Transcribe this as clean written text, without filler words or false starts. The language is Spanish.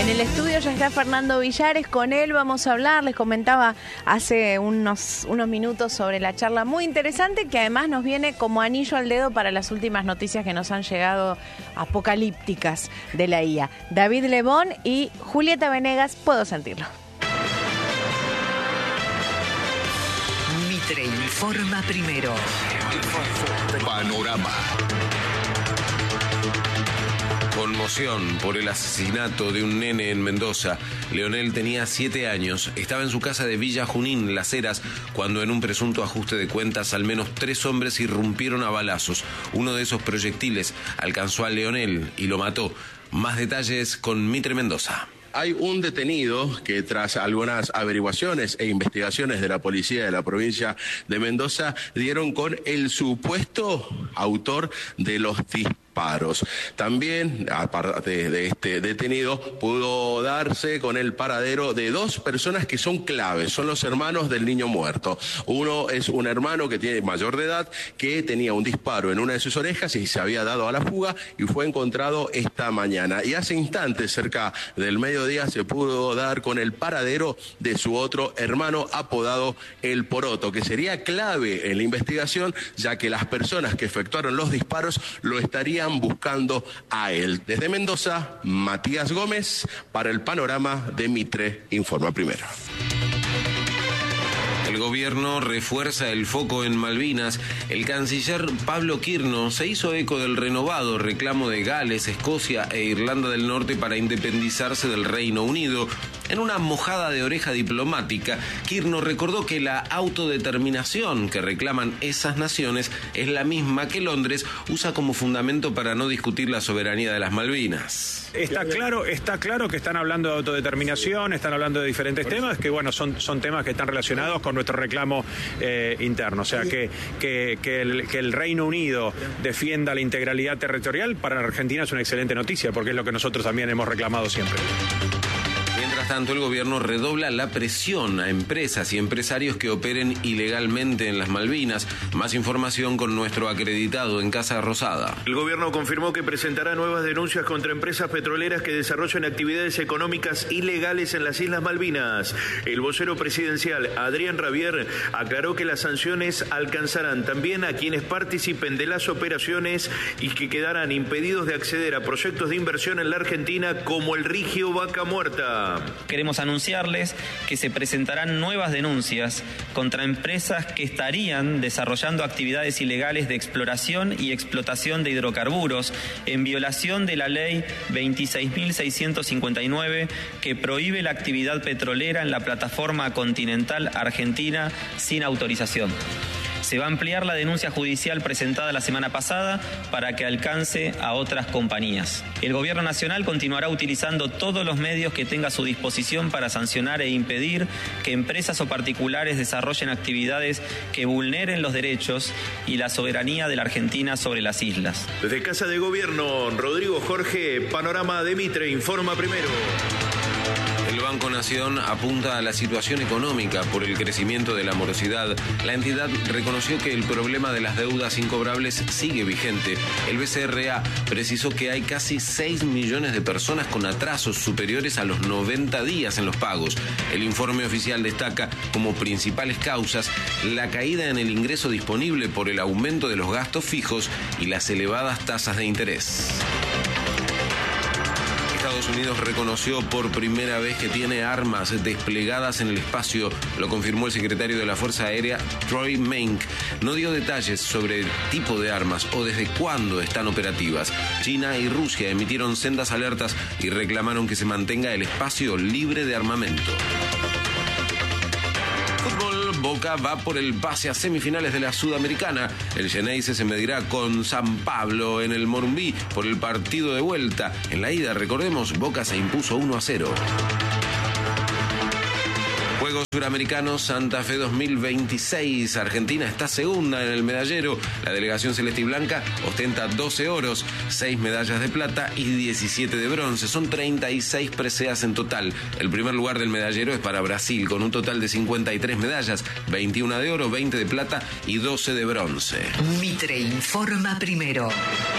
En el estudio ya está Fernando Villares, con él vamos a hablar, les comentaba hace unos minutos sobre la charla muy interesante que además nos viene como anillo al dedo para las últimas noticias que nos han llegado apocalípticas de la IA. David Lebón y Julieta Venegas, puedo sentirlo. Mitre informa primero. Panorama. Conmoción por el asesinato de un nene en Mendoza. Leonel tenía 7 años, estaba en su casa de Villa Junín, Las Heras, cuando en un presunto ajuste de cuentas al menos 3 hombres irrumpieron a balazos. Uno de esos proyectiles alcanzó a Leonel y lo mató. Más detalles con Mitre Mendoza. Hay un detenido que tras algunas averiguaciones e investigaciones de la policía de la provincia de Mendoza dieron con el supuesto autor de los disparos. También, aparte de este detenido, pudo darse con el paradero de 2 personas que son claves, son los hermanos del niño muerto. Uno es un hermano que tiene mayor de edad, que tenía un disparo en una de sus orejas y se había dado a la fuga y fue encontrado esta mañana. Y hace instantes, cerca del mediodía, se pudo dar con el paradero de su otro hermano apodado El Poroto, que sería clave en la investigación, ya que las personas que efectuaron los disparos lo estarían buscando a él. Desde Mendoza, Matías Gómez, para el Panorama de Mitre Informa Primero. El gobierno refuerza el foco en Malvinas. El canciller Pablo Quirno se hizo eco del renovado reclamo de Gales, Escocia e Irlanda del Norte para independizarse del Reino Unido. En una mojada de oreja diplomática, Quirno recordó que la autodeterminación que reclaman esas naciones es la misma que Londres usa como fundamento para no discutir la soberanía de las Malvinas. Está claro que están hablando de autodeterminación, están hablando de diferentes temas, que bueno, son temas que están relacionados con nuestro reclamo interno. O sea, que el Reino Unido defienda la integralidad territorial para la Argentina es una excelente noticia, porque es lo que nosotros también hemos reclamado siempre. Mientras tanto, el gobierno redobla la presión a empresas y empresarios que operen ilegalmente en las Malvinas. Más información con nuestro acreditado en Casa Rosada. El gobierno confirmó que presentará nuevas denuncias contra empresas petroleras que desarrollen actividades económicas ilegales en las Islas Malvinas. El vocero presidencial, Adrián Rabier, aclaró que las sanciones alcanzarán también a quienes participen de las operaciones y que quedarán impedidos de acceder a proyectos de inversión en la Argentina como el Rigio Vaca Muerta. Queremos anunciarles que se presentarán nuevas denuncias contra empresas que estarían desarrollando actividades ilegales de exploración y explotación de hidrocarburos en violación de la ley 26.659 que prohíbe la actividad petrolera en la plataforma continental argentina sin autorización. Se va a ampliar la denuncia judicial presentada la semana pasada para que alcance a otras compañías. El Gobierno Nacional continuará utilizando todos los medios que tenga a su disposición para sancionar e impedir que empresas o particulares desarrollen actividades que vulneren los derechos y la soberanía de la Argentina sobre las islas. Desde Casa de Gobierno, Rodrigo Jorge, Panorama de Mitre Informa Primero. El Banco Nación apunta a la situación económica por el crecimiento de la morosidad. La entidad reconoció que el problema de las deudas incobrables sigue vigente. El BCRA precisó que hay casi 6 millones de personas con atrasos superiores a los 90 días en los pagos. El informe oficial destaca como principales causas la caída en el ingreso disponible por el aumento de los gastos fijos y las elevadas tasas de interés. Estados Unidos reconoció por primera vez que tiene armas desplegadas en el espacio, lo confirmó el secretario de la Fuerza Aérea, Troy Menck. No dio detalles sobre el tipo de armas o desde cuándo están operativas. China y Rusia emitieron sendas alertas y reclamaron que se mantenga el espacio libre de armamento. Boca va por el pase a semifinales de la Sudamericana. El Xeneize se medirá con San Pablo en el Morumbí por el partido de vuelta. En la ida, recordemos, Boca se impuso 1-0. Juegos Suramericanos Santa Fe 2026. Argentina está segunda en el medallero. La delegación celeste y blanca ostenta 12 oros, 6 medallas de plata y 17 de bronce. Son 36 preseas en total. El primer lugar del medallero es para Brasil, con un total de 53 medallas, 21 de oro, 20 de plata y 12 de bronce. Mitre Informa Primero.